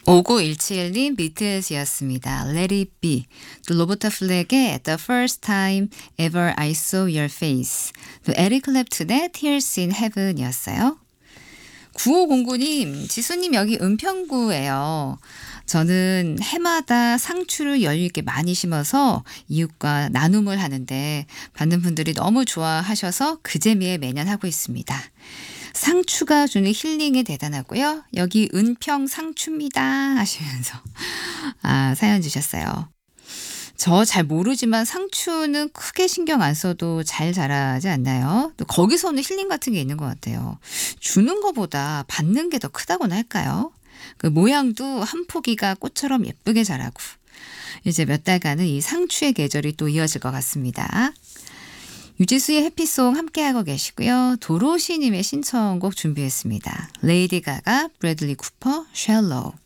5917님 비트스였습니다. Let it be. 또 로버타 플렉의 The first time ever I saw your face. 또 에릭 클랩튼의 Tears in Heaven이었어요. 9509님, 지수님 여기 은평구예요. 저는 해마다 상추를 여유 있게 많이 심어서 이웃과 나눔을 하는데 받는 분들이 너무 좋아하셔서 그 재미에 매년 하고 있습니다. 상추가 주는 힐링이 대단하고요. 여기 은평 상추입니다 하시면서 사연 주셨어요. 저 잘 모르지만 상추는 크게 신경 안 써도 잘 자라지 않나요? 또 거기서 오는 힐링 같은 게 있는 것 같아요. 주는 것보다 받는 게 더 크다고나 할까요? 그 모양도 한 포기가 꽃처럼 예쁘게 자라고 이제 몇 달간은 이 상추의 계절이 또 이어질 것 같습니다. 유지수의 해피송 함께하고 계시고요. 도로시님의 신청곡 준비했습니다. 레이디 가가, 브래들리 쿠퍼, 쉘로우.